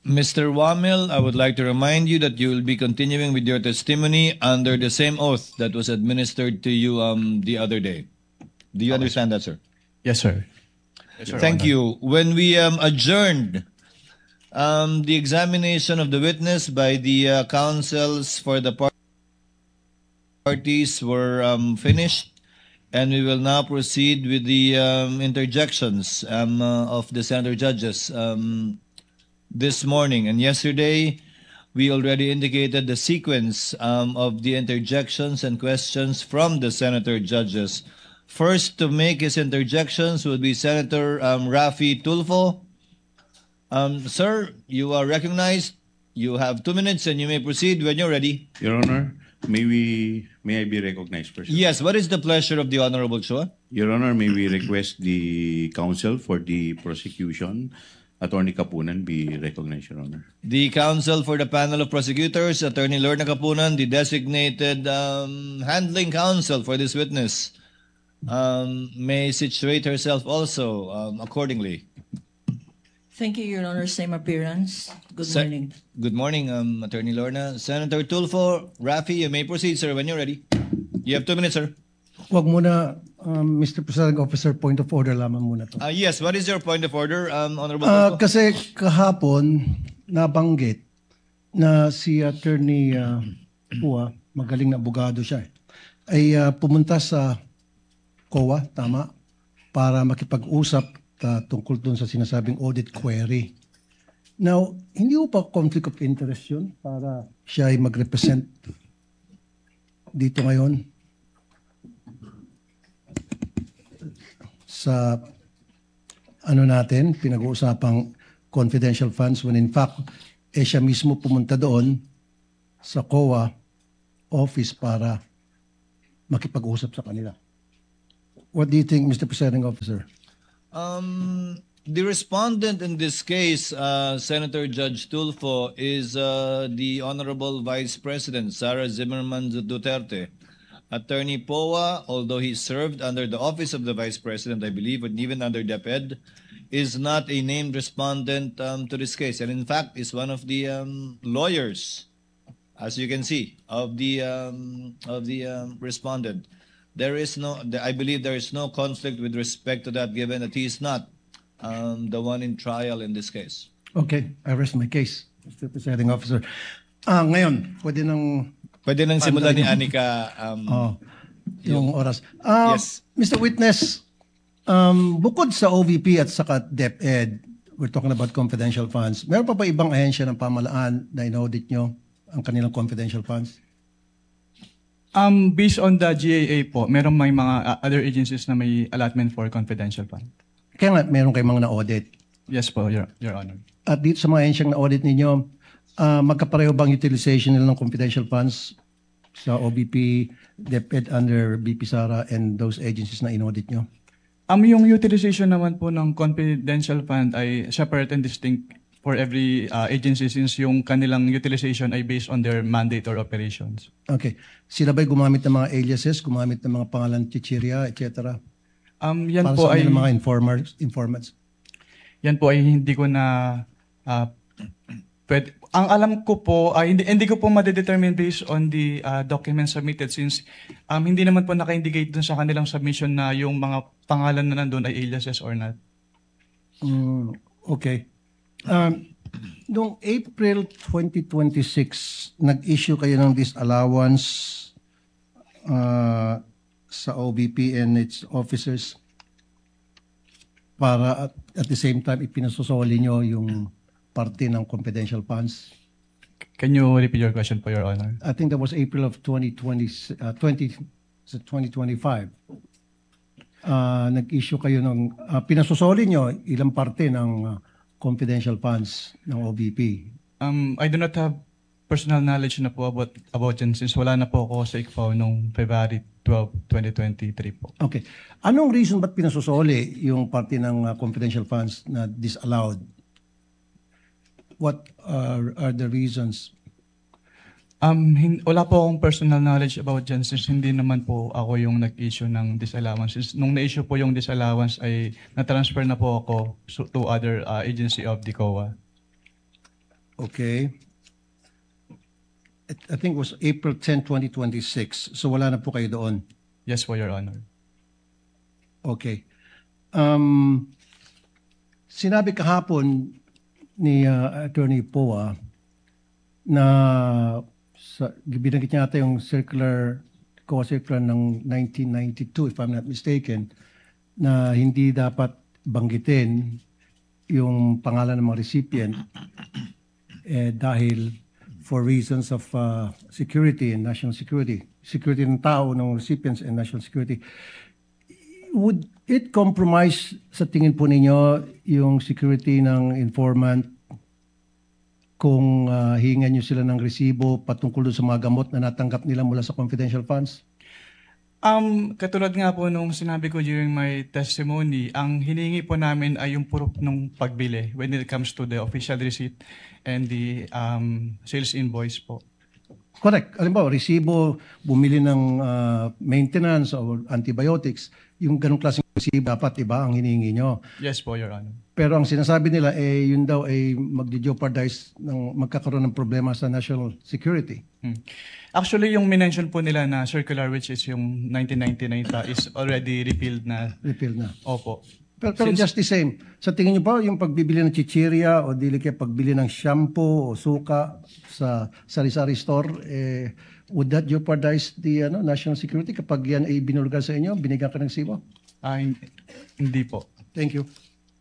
Mr. Wamil, I would like to remind you that you will be continuing with your testimony under the same oath that was administered to you the other day. Do you understand that, sir? Yes, sir. Yes, Your Thank Honor. you. When we adjourned the examination of the witness by the counsels for the parties were finished, and we will now proceed with the interjections of the senator judges. This morning and yesterday, we already indicated the sequence of the interjections and questions from the senator judges. First to make his interjections would be Senator Raffy Tulfo. Sir, you are recognized. You have 2 minutes and you may proceed when you're ready. Your Honor, may I be recognized first? Yes, what is the pleasure of the Honorable Chua? Your Honor, may we request the counsel for the prosecution, Attorney Kapunan, be recognized, Your Honor. The counsel for the panel of prosecutors, Attorney Lorna Kapunan, the designated handling counsel for this witness, may situate herself also accordingly. Thank you, Your Honor. Same appearance. Good morning. Good morning, Attorney Lorna. Senator Tulfo, Raffy, you may proceed, sir, when you're ready. You have 2 minutes, sir. Wag muna, Mr. Presiding Officer, point of order lamang muna to. Yes, what is your point of order, Honorable Tulfo? Kasi kahapon, nabanggit na si Attorney Pua, magaling na abogado siya, ay pumunta sa COA, tama, para makipag-usap tungkol dun sa sinasabing audit query. Now, hindi po pa conflict of interest yun para siya ay mag-represent dito ngayon sa natin, pinag-uusapang confidential funds when in fact, siya mismo pumunta doon sa COA office para makipag-usap sa kanila. What do you think, Mr. Presiding Officer? The respondent in this case, Senator Judge Tulfo, is the Honorable Vice President, Sara Zimmerman Duterte. Attorney Poa, although he served under the office of the Vice President, I believe, and even under DepEd, is not a named respondent to this case. And in fact, is one of the lawyers, as you can see, of the respondent. I believe there is no conflict with respect to that, given that he is not the one in trial in this case. Okay, I rest my case, Mr. Presiding Officer. Ngayon, Pwede nang simulan ni Anika yung oras. Yes. Mr. Witness, bukod sa OVP at saka DepEd, we're talking about confidential funds, meron pa ba ibang ahensya ng pamahalaan na in-audit nyo ang kanilang confidential funds? Based on the GAA po, meron may mga other agencies na may allotment for confidential fund. Kaya nga, meron kayong mga na-audit. Yes po, Your Honor. At dito sa mga ahensyang na-audit ninyo, magkapareho bang utilization nila ng confidential funds sa OVP, DepEd under BP Sara and those agencies na in-audit nyo? Yung utilization naman po ng confidential fund ay separate and distinct for every agency since yung kanilang utilization ay based on their mandate or operations. Okay. Sila ba'y gumamit ng mga aliases, gumamit ng mga pangalan chichirya, etc.? Yan para po sa ay mga informants? Yan po ay hindi ko na pwede. Ang alam ko po, hindi ko po madedetermine based on the documents submitted since hindi naman po naka-indicate dun sa kanilang submission na yung mga pangalan na nandun ay aliases or not. Okay. Noong April 2026, nag-issue kayo ng disallowance sa OVP and its officers para at the same time ipinasusoli nyo yung parte ng confidential funds. Can you repeat your question po, Your Honor? I think that was April of 2025. Nag-issue kayo ng, pinasusoli nyo ilang parte ng confidential funds ng OVP. I do not have personal knowledge na po about yan since wala na po ako sa ICFAO noong February 12, 2023 po. Okay. Anong reason ba't pinasusoli yung parte ng confidential funds na disallowed? What are the reasons? Wala po akong personal knowledge about dyan since hindi naman po ako yung nag-issue ng disallowance. Since nung na-issue po yung disallowance ay na-transfer na po ako to other agency of the COA. Okay. I think it was April 10, 2026. So wala na po kayo doon. Yes po, Your Honor. Okay. Sinabi kahapon ni Attorney Poa na binanggit niya ata yung COA circular ng 1992, if I'm not mistaken, na hindi dapat banggitin yung pangalan ng mga recipient dahil for reasons of security and national security. Security ng tao, ng recipients and national security. Would it compromise sa tingin po ninyo yung security ng informant kung hihingan nyo sila ng resibo patungkol sa mga gamot na natanggap nila mula sa confidential funds? Katulad nga po nung sinabi ko during my testimony, ang hinihingi po namin ay yung proof ng pagbili when it comes to the official receipt and the sales invoice po. Correct. Alam ba, resibo, bumili ng maintenance or antibiotics, yung ganong klaseng resibo dapat iba ang hinihingi nyo. Yes po, Your Honor. Pero ang sinasabi nila, yun daw ay magdi-jeopardize ng magkakaroon ng problema sa national security. Actually, yung minention po nila na circular which is yung 1999 is already repealed na. Repeal na. Opo. Pero just the same, sa tingin nyo ba yung pagbibili ng chichirya o dili kaya pagbili ng shampoo o suka sa sari-sari store, would that jeopardize the national security kapag yan ay binulgar sa inyo, binigyan ka ng sibo? Hindi po. Thank you.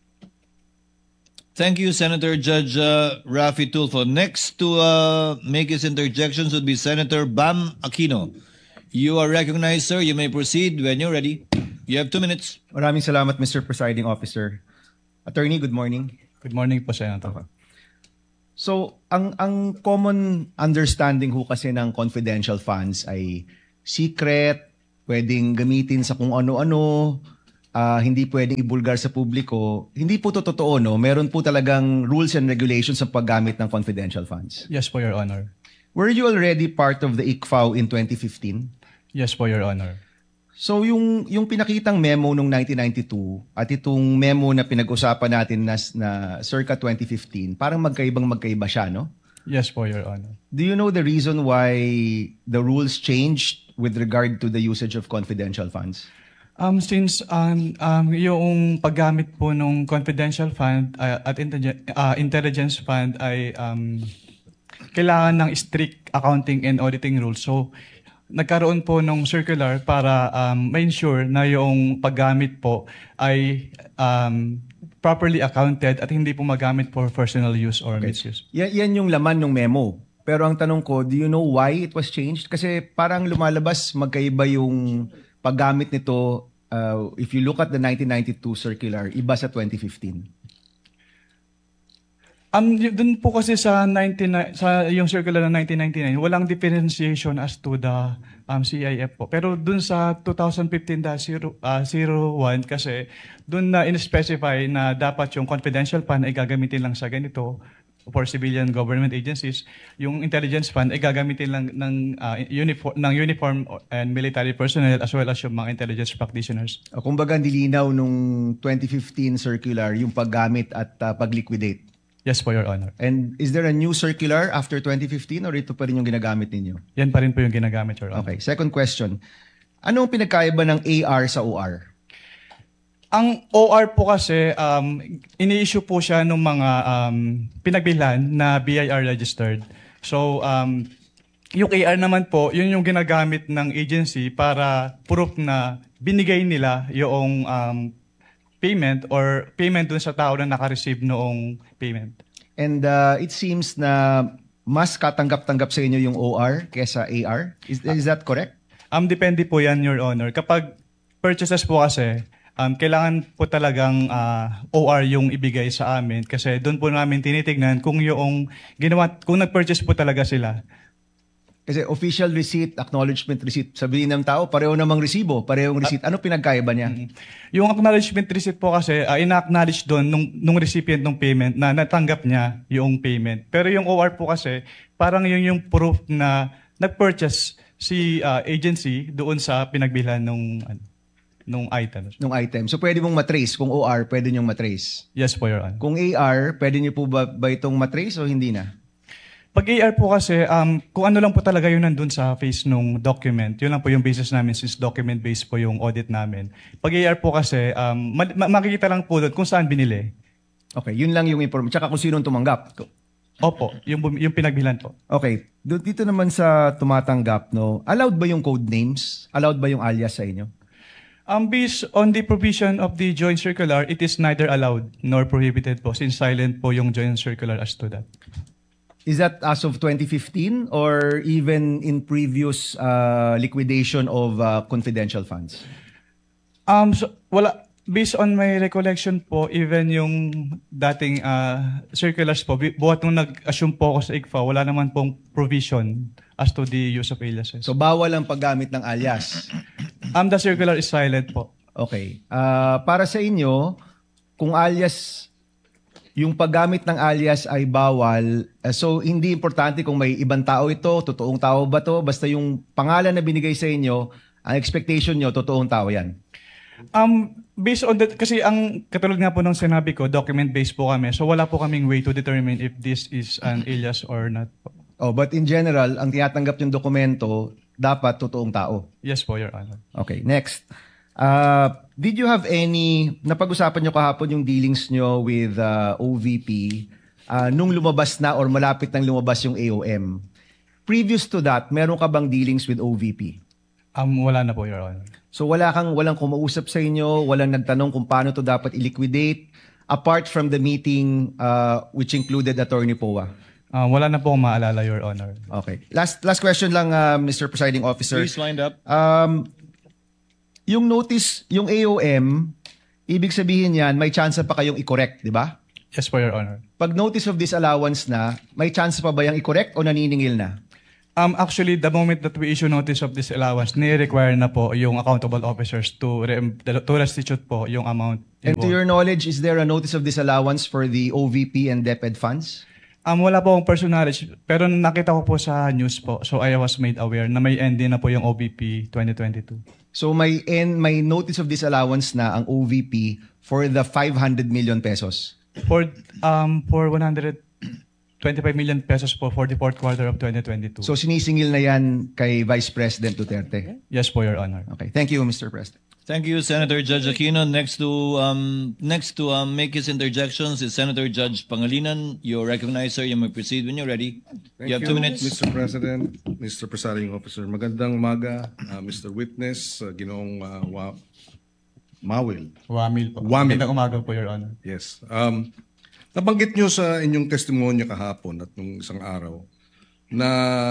Thank you, Senator Judge Rafi Tulfo. Next to make his interjections would be Senator Bam Aquino. You are recognized, sir. You may proceed when you're ready. You have 2 minutes. Maraming salamat, Mr. Presiding Officer. Attorney, good morning. Good morning po, Senator. So, ang common understanding ho kasi ng confidential funds ay secret, pwedeng gamitin sa kung ano-ano, hindi pwedeng ibulgar sa publiko. Hindi po to totoo, no? Meron po talagang rules and regulations sa paggamit ng confidential funds. Yes po, Your Honor. Were you already part of the ICFAO in 2015? Yes po, Your Honor. So yung pinakitang memo nung 1992 at itong memo na pinag-usapan natin na circa 2015, parang magkaiba siya, no? Yes po, Your Honor. Do you know the reason why the rules changed with regard to the usage of confidential funds? Since yung paggamit po ng confidential fund at intelligence fund ay kailangan ng strict accounting and auditing rules. So, nagkaroon po ng circular para ma-ensure na yung paggamit po ay properly accounted at hindi po magamit for personal use or misuse. Yan yung laman ng memo. Pero ang tanong ko, do you know why it was changed? Kasi parang lumalabas magkaiba yung paggamit nito. If you look at the 1992 circular, iba sa 2015. Dun po kasi sa yung circular ng 1999, walang differentiation as to the CIF po. Pero dun sa 2015-01 kasi dun na in-specify na dapat yung confidential fund ay gagamitin lang sa ganito for civilian government agencies. Yung intelligence fund ay gagamitin lang ng uniform and military personnel as well as yung mga intelligence practitioners. Kumbaga nilinaw nung 2015 circular yung paggamit at pag-liquidate. Yes po, Your Honor. And is there a new circular after 2015 or ito pa rin yung ginagamit ninyo? Yan pa rin po yung ginagamit, Your Honor. Okay. Second question. Anong pinagkaiba ng AR sa OR? Ang OR po kasi, ini-issue po siya ng mga pinagbilhan na BIR registered. So, yung AR naman po, yun yung ginagamit ng agency para proof na binigay nila yung payment or payment dun sa tao na naka-receive noong payment. And it seems na mas katanggap-tanggap sa inyo yung OR kesa AR. Is that correct? Depende po yan, Your Honor. Kapag purchases po kasi, kailangan po talagang OR yung ibigay sa amin kasi doon po namin tinitignan kung yung kung nag-purchase po talaga sila. Kasi official receipt, acknowledgement receipt, sabihin ng tao, pareho namang resibo, parehong receipt. Ano pinagkaiba niya? Yung acknowledgement receipt po kasi, ina-acknowledge doon nung recipient ng payment na natanggap niya yung payment. Pero yung OR po kasi, parang yung proof na nag-purchase si agency doon sa pinagbilhan nung item. Nung item. So pwede mong matrace. Kung OR, pwede nyong matrace. Yes po, Your Honor. Kung AR, pwede nyo po ba itong matrace o hindi na? Pag AR po kasi, kung ano lang po talaga yun nandun sa face nung document, yun lang po yung basis namin since document-based po yung audit namin. Pag AR po kasi, makikita lang po doon kung saan binili. Okay, yun lang yung information. Tsaka kung sino tumanggap. Opo, yung pinagbilan po. Okay, dito naman sa tumatanggap, no, allowed ba yung code names? Allowed ba yung alias sa inyo? Based on the provision of the joint circular, it is neither allowed nor prohibited po since silent po yung joint circular as to that. Is that as of 2015 or even in previous liquidation of confidential funds? So, based on my recollection po, even yung dating circulars po, buhat nung nag-assume po ako sa ICFA, wala naman pong provision as to the use of aliases. So bawal ang paggamit ng alias. The circular is silent po. Okay. Para sa inyo, kung alias, yung paggamit ng alias ay bawal, so hindi importante kung may ibang tao ito, totoong tao ba to, basta yung pangalan na binigay sa inyo, ang expectation nyo, totoong tao yan. Based on that, kasi ang katulad nga po nung sinabi ko, document-based po kami, so wala po kaming way to determine if this is an alias or not po. Oh, but in general, ang tinatanggap yung dokumento, dapat totoong tao. Yes po, Your Honor. Okay, next. Did you have any, napag-usapan nyo kahapon yung dealings nyo with OVP nung lumabas na or malapit nang lumabas yung AOM? Previous to that, meron ka bang dealings with OVP? Wala na po, Your Honor. So walang kumausap sa inyo, walang nagtanong kung paano to dapat i-liquidate, apart from the meeting which included Attorney Poa? Wala na po akong maalala, Your Honor. Okay. Last question lang, Mr. Presiding Officer. Please wind up. Yung notice, yung AOM, ibig sabihin yan, may chance pa kayong i-correct, di ba? Yes po, Your Honor. Pag notice of disallowance na, may chance pa ba yung i-correct o naniningil na? Actually, the moment that we issue notice of disallowance, ni-require na po yung accountable officers to restitute po yung amount And to involved. your knowledge, is there a notice of disallowance for the OVP and DepEd funds? Wala po akong personal knowledge, pero nakita ko po sa news po, so I was made aware na may end na po yung OVP 2022. So may notice of disallowance na ang OVP for the 500 million pesos. For 125 million pesos po for the fourth quarter of 2022. So sinisingil na yan kay Vice President Duterte. Yes po, Your Honor. Okay. Thank you, Mr. President. Thank you, Senator Judge Aquino. Next to make his interjections is Senator Judge Pangilinan. You're recognized, sir. You may proceed when you're ready. Thank You have 2 minutes. Mr. President, Mr. Presiding Officer. Magandang umaga, Mr. Witness, Ginoong Mawil. Wamil po. Wamil. Magandang umaga po, Your Honor. Yes. Nabanggit nyo sa inyong testimonya kahapon at nung isang araw na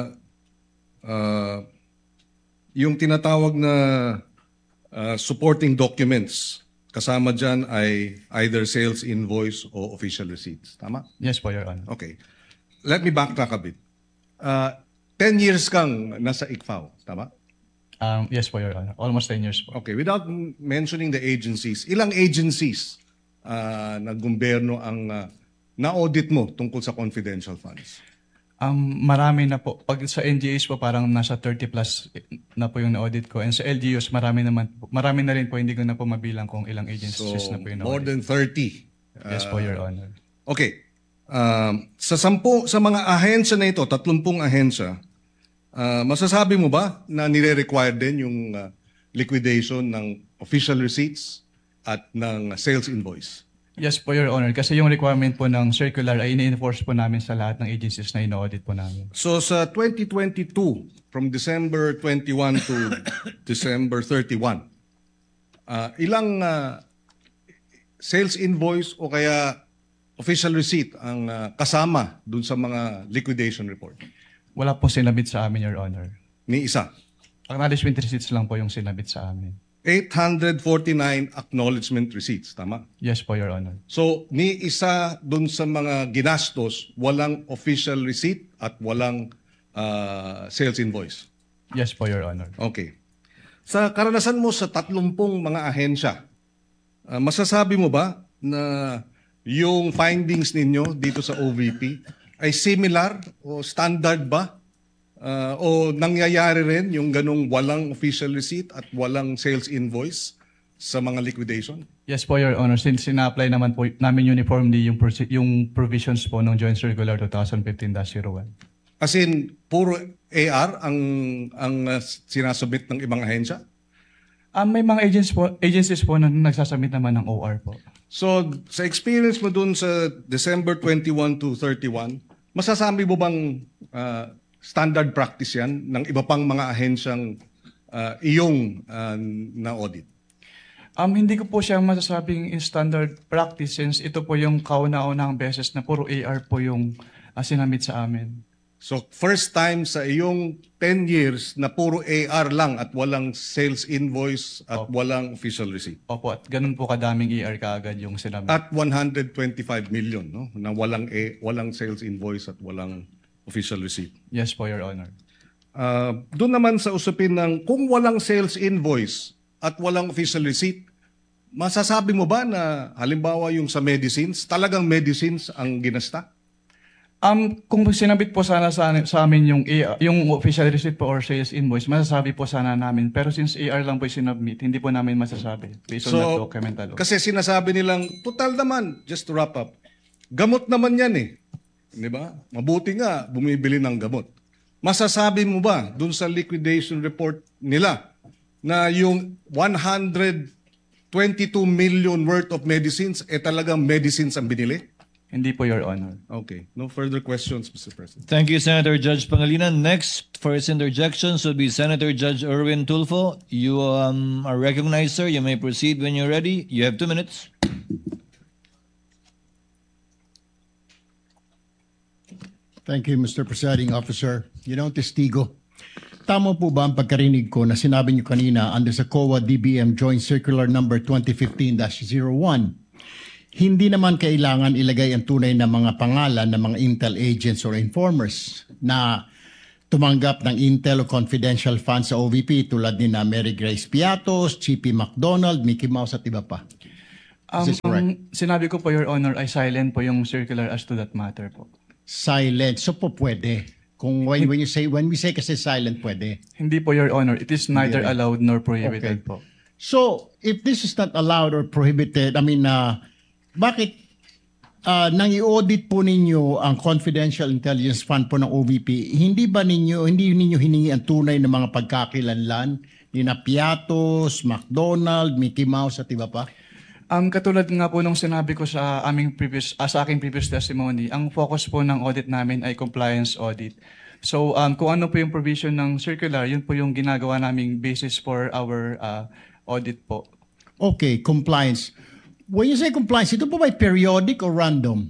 yung tinatawag na supporting documents, kasama dyan ay either sales invoice o official receipts. Tama? Yes po, Your Honor. Okay. Let me backtrack a bit. 10 years kang nasa ICFAO. Tama? Yes po, Your Honor. Almost 10 years po. Okay. Without mentioning the agencies, ilang agencies na gobyerno ang na-audit mo tungkol sa confidential funds? Marami na po. Pag sa NGAs po, parang nasa 30 plus na po yung na-audit ko. And sa LGUs, marami na rin po. Hindi ko na po mabilang kung ilang agencies So, na po yung more na-audit. than 30. Yes po, Your Honor. Okay. Sa mga ahensya na ito, 30 ahensya, masasabi mo ba na nire-require din yung liquidation ng official receipts at ng sales invoice? Yes po, Your Honor. Kasi yung requirement po ng circular ay ini-enforce po namin sa lahat ng agencies na ina-audit po namin. So sa 2022, from December 21 to December 31, ilang sales invoice o kaya official receipt ang kasama dun sa mga liquidation report? Wala pong sinabit sa amin, Your Honor. Ni isa. Acknowledgement receipts lang po yung sinabit sa amin. 849 acknowledgement receipts, tama? Yes po, Your Honor. So, ni isa dun sa mga ginastos, walang official receipt at walang sales invoice. Yes po, Your Honor. Okay. Sa karanasan mo sa 30 mga ahensya, masasabi mo ba na yung findings ninyo dito sa OVP ay similar o standard ba? O nangyayari rin yung ganong walang official receipt at walang sales invoice sa mga liquidation? Yes po, Your Honor. Since sina-apply naman po namin uniformly yung provisions po ng Joint Circular 2015-01. As in, puro AR ang sinasubmit ng ibang ahensya? May mga agencies po na nagsasubmit naman ng OR po. So, sa experience mo dun sa December 21 to 31, masasabi mo bang standard practice yan ng iba pang mga ahensyang iyong na-audit? Hindi ko po siya masasabing in standard practice since ito po yung kauna-unang beses na puro AR po yung sinamit sa amin. So, first time sa iyong 10 years na puro AR lang at walang sales invoice at walang official receipt. Opo, at ganun po kadaming AR kaagad yung sinamit. At 125 million, no? Na walang sales invoice at walang official receipt. Yes po, Your Honor. Doon naman sa usapin ng kung walang sales invoice at walang official receipt, masasabi mo ba na halimbawa yung sa medicines, talagang medicines ang ginasta? Kung sinabit po sana sa amin yung official receipt po or sales invoice, masasabi po sana namin. Pero since AR lang po sinubmit, hindi po namin masasabi based on that document alone. Kasi sinasabi nilang, total naman, just to wrap up, gamot naman yan eh. Di ba? Mabuti nga, bumibili ng gamot. Masasabi mo ba dun sa liquidation report nila na yung 122 million worth of medicines, talagang medicines ang binili? Hindi po, Your Honor. Okay. No further questions, Mr. President. Thank you, Senator Judge Pangilinan. Next, for his interjections will be Senator Judge Erwin Tulfo. You are recognized, sir. You may proceed when you're ready. You have 2 minutes. Thank you, Mr. Presiding Officer. Testigo, tama po ba ang pagkarinig ko na sinabi niyo kanina under sa COA DBM Joint Circular Number 2015-01, hindi naman kailangan ilagay ang tunay na mga pangalan ng mga intel agents or informers na tumanggap ng intel o confidential funds sa OVP tulad ni na Mary Grace Piatos, Chippy McDonald, Mickey Mouse at iba pa? Is this correct? Sinabi ko po, Your Honor, ay silent po yung circular as to that matter po. Silent. So po pwede. Kung when we say kasi silent, pwede. Hindi po, Your Honor. It is neither Hindi. allowed nor prohibited po. So, if this is not allowed or prohibited, bakit nang i-audit po ninyo ang confidential intelligence fund po ng OVP, hindi ninyo hiningi ang tunay na mga pagkakilanlan ni na Piatos, McDonald, Mickey Mouse at iba pa? Katulad nga po nung sinabi ko sa sa aking previous testimony, ang focus po ng audit namin ay compliance audit. So, kung ano po yung provision ng circular, yun po yung ginagawa naming basis for our audit po. Okay, compliance. When you say compliance, ito po ba periodic or random?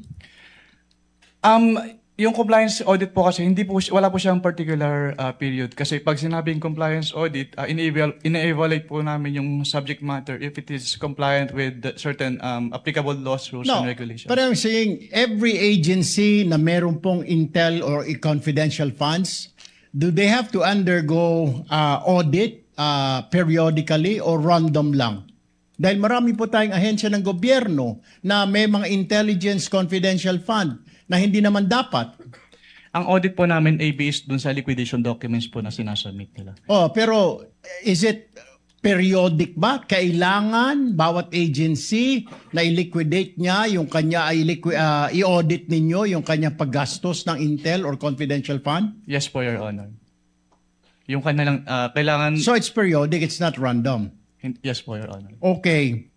Yung compliance audit po kasi wala po siyang particular period kasi pag sinabing compliance audit, ina-evaluate po namin yung subject matter if it is compliant with certain applicable laws, rules, and regulations. But I'm saying every agency na meron pong intel or confidential funds, do they have to undergo audit periodically or random lang? Dahil marami po tayong ahensya ng gobyerno na may mga intelligence confidential fund na hindi naman dapat. Ang audit po namin ay based dun sa liquidation documents po na sinasubmit nila. Pero is it periodic ba? Kailangan bawat agency na i-liquidate niya yung kanya i-audit ninyo yung kanya paggastos ng intel or confidential fund? Yes po, Your Honor. Yung kanilang kailangan... So it's periodic, it's not random? Yes po, Your Honor. Okay.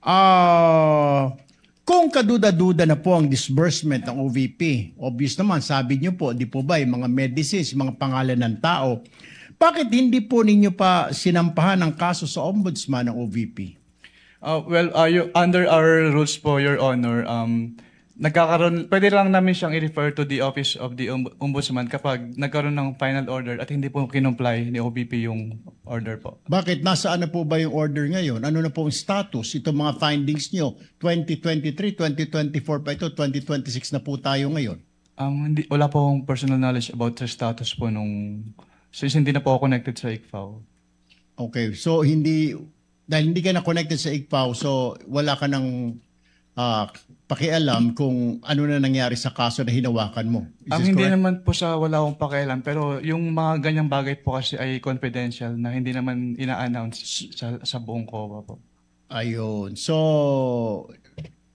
Kung kaduda-duda na po ang disbursement ng OVP, obvious naman, sabi niyo po, di po ba, yung mga medicines, mga pangalan ng tao, bakit hindi po ninyo pa sinampahan ang kaso sa ombudsman ng OVP? Under our rules po, Your Honor, pwede lang namin siyang i-refer to the Office of the Ombudsman kapag nagkaroon ng final order at hindi po kinumply ni OVP yung order po. Bakit? Nasaan na po ba yung order ngayon? Ano na po ang status? Itong mga findings nyo, 2023, 2024 pa ito, 2026 na po tayo ngayon. Wala po akong personal knowledge about sa status po since hindi na po ako connected sa ICFAO. Okay, so dahil hindi ka na connected sa ICFAO, so wala ka ng pakialam kung ano na nangyari sa kaso na hinawakan mo. Hindi naman po wala akong pakialam, pero yung mga ganyang bagay po kasi ay confidential na hindi naman ina-announce sa buong COA po. Ayun. So,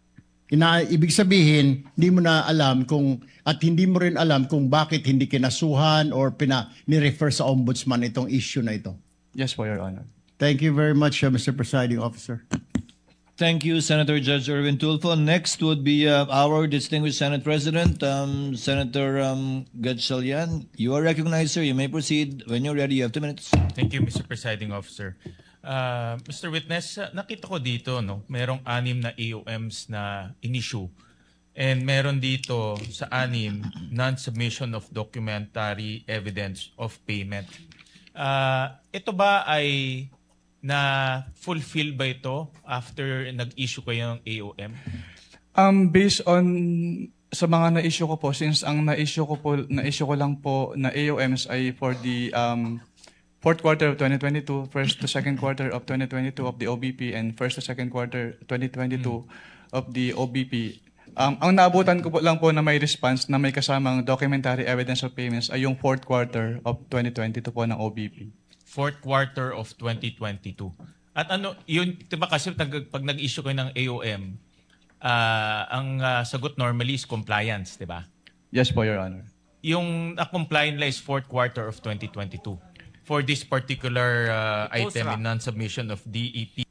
Ibig sabihin, hindi mo na alam kung, at hindi mo rin alam kung bakit hindi kinasuhan or ni-refer sa ombudsman itong issue na ito. Yes po, Your Honor. Thank you very much, Mr. Presiding Officer. Thank you, Senator Judge Erwin Tulfo. Next would be our distinguished Senate President, Senator Gatchalian. You are recognized, sir. You may proceed. When you're ready, you have 2 minutes. Thank you, Mr. Presiding Officer. Mr. Witness, nakita ko dito, no, merong 6 na AOMs na in-issue. And meron dito sa 6, non-submission of documentary evidence of payment. Ito ba ay na-fulfill ba ito after nag-issue kayo ng AOM? Based on sa mga na-issue ko po, since ang na-issue ko lang po na AOMs ay for the fourth quarter of 2022, first to second quarter of 2022 of the OBP, and first to second quarter 2022 of the OBP. Ang naabutan ko po lang po na may response na may kasamang documentary evidence of payments ay yung fourth quarter of 2022 po ng OBP. Fourth quarter of 2022. At ano, yun, diba kasi pag nag-issue kayo ng AOM, ang sagot normally is compliance, diba? Yes po, Your Honor. Yung compliant lang is fourth quarter of 2022 for this particular item in non-submission of DEP.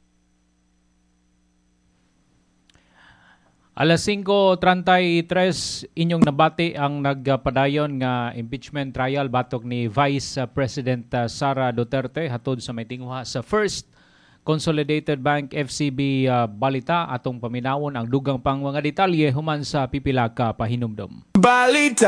Alas 5:33 inyong nabati ang nagpadayon nga impeachment trial batok ni Vice President Sara Duterte hatod sa may tingwa sa First Consolidated Bank FCB balita atong paminawon ang dugang pang mga detalye human sa pipila ka pahinumdom. Balita